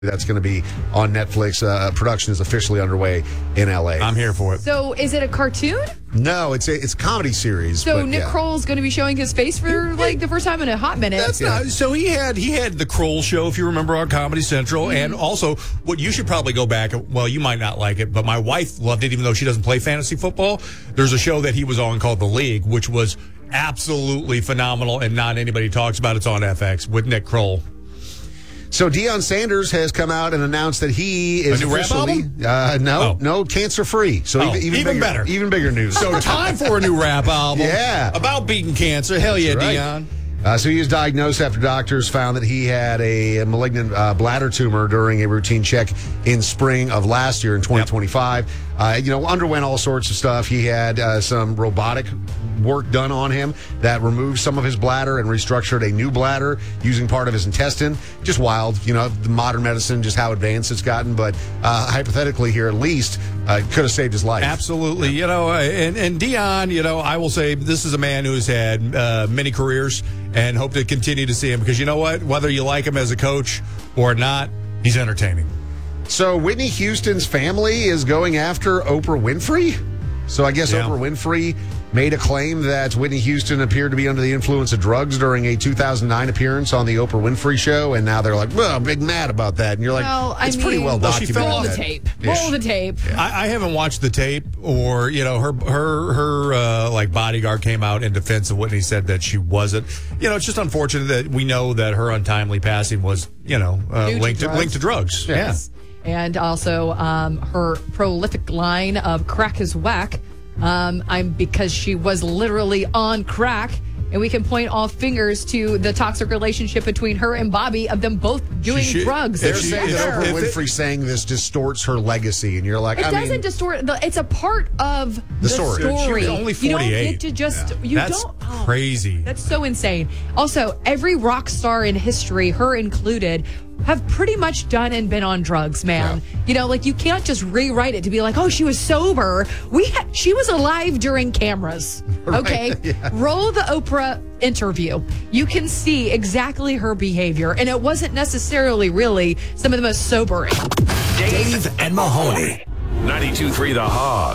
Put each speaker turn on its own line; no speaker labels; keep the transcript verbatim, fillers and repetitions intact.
That's going to be on Netflix. Uh, production is officially underway in L A.
I'm here for it.
So is it a cartoon?
No, it's a it's a comedy series.
So
but,
Nick
yeah.
Kroll's going to be showing his face for like the first time in a hot minute.
That's
Yeah.
not. So he had he had the Kroll show, if you remember, on Comedy Central,
Mm-hmm.
and also what you should probably go back. Well, you might not like it, but my wife loved it, even though she doesn't play fantasy football. There's a show that he was on called The League, which was absolutely phenomenal, and not anybody talks about. It's on F X with Nick Kroll.
So Deion Sanders has come out and announced that he is
A new rap
officially
album?
uh, no
Oh.
no cancer free. So
Oh,
even, even,
even
bigger,
better.
even bigger news.
So time for a new rap album.
Yeah.
About beating cancer. Hell yeah,
Right.
Deion.
Uh, so he was diagnosed after doctors found that he had a malignant uh, bladder tumor during a routine check in spring of last year in twenty twenty-five. Uh, you know, underwent all sorts of stuff. He had uh, some robotic work done on him that removed some of his bladder and restructured a new bladder using part of his intestine. Just wild, you know, the modern medicine, just how advanced it's gotten. But uh, hypothetically here, at least, uh, could have saved his life.
Absolutely. You know, and, and Deion, you know, I will say this is a man who has had uh, many careers and hope to continue to see him because you know what? Whether you like him as a coach or not, he's entertaining.
So Whitney Houston's family is going after Oprah Winfrey. So I guess
Yeah.
Oprah Winfrey made a claim that Whitney Houston appeared to be under the influence of drugs during a two thousand nine appearance on the Oprah Winfrey Show, and now they're like, well, big mad about that. And you're like,
Well, I
it's pretty
mean-
well
Well, she
documented.
fell
Roll the
off.
tape.
Yeah.
Roll the tape.
I, I haven't watched the tape, or you know, her her her uh, like bodyguard came out in defense of Whitney, said that she wasn't. You know, it's just unfortunate that we know that her untimely passing was, you know, uh,
Due to
linked to,
drugs.
linked to drugs.
Yes.
And also um, her prolific line of crack is whack. Um, I'm because she was literally on crack. And we can point all fingers to the toxic relationship between her and Bobby of them both doing
should-
drugs.
They're
If she-
saying
if-
that Oprah
if it-
Winfrey saying this distorts her legacy, and you're like,
It
I
doesn't
mean,
distort. The, it's a part of the,
story.
Dude, she
story.
was only
You don't
forty-eight.
get to just. You
That's
don't. oh,
crazy.
That's so insane. Also, every rock star in history, her included, have pretty much done and been on drugs, man. You know, like you can't just rewrite it to be like, oh, she was sober. We ha- she was alive during cameras. Okay,
yeah.
roll the Oprah interview. You can see exactly her behavior, and it wasn't necessarily really some of the most sobering.
Dave and Mahoney. ninety-two point three The Hog.